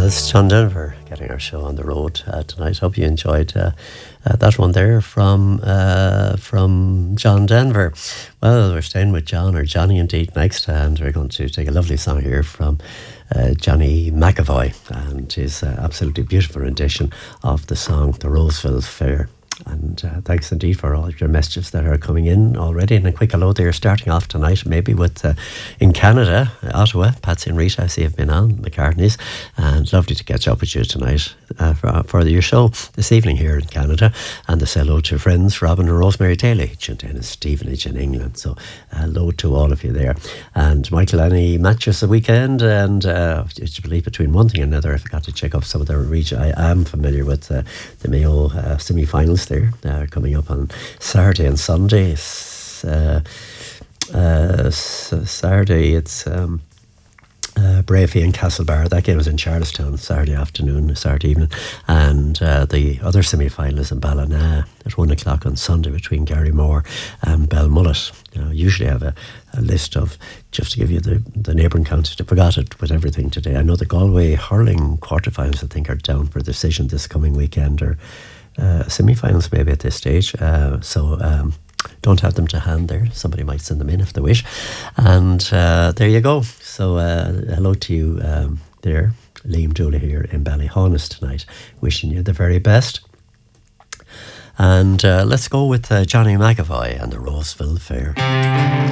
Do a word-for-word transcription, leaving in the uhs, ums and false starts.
It's John Denver getting our show on the road uh, tonight. Hope you enjoyed uh, uh, that one there from uh, from John Denver. Well, we're staying with John, or Johnny indeed, next, and we're going to take a lovely song here from uh, Johnny McAvoy and his uh, absolutely beautiful rendition of the song The Roseville Fair. And uh, thanks indeed for all your messages that are coming in already. And a quick hello there, starting off tonight, maybe with uh, in Canada, Ottawa, Patsy and Rita, I see have been on, McCartney's. And lovely to catch up with you tonight uh, for, for your show this evening here in Canada. And to say hello to friends, Robin and Rosemary Daly, in Stevenage in England. So hello to all of you there. And Michael, any matches the weekend? And uh, you believe between one thing and another, I forgot to check off some of the region. I am familiar with uh, the Mayo uh, semi-finals there uh, coming up on Saturday and Sunday. Uh, uh, Saturday it's um, uh, Bravey and Castlebar. That game was in Charlestown Saturday afternoon, Saturday evening, and uh, the other semi-final is in Ballina at one o'clock on Sunday between Garrymore and Belmullet. You know, usually I have a, a list of, just to give you the, the neighbouring counties. I forgot it with everything today. I know the Galway hurling quarterfinals, I think, are down for decision this coming weekend, or Uh, semi-finals maybe at this stage, uh, so um, don't have them to hand there. Somebody might send them in if they wish. And uh, there you go. So uh, hello to you um, there, Liam Dooley here in Ballyhonus tonight, wishing you the very best. And uh, let's go with uh, Johnny McAvoy and the Roseville Fair.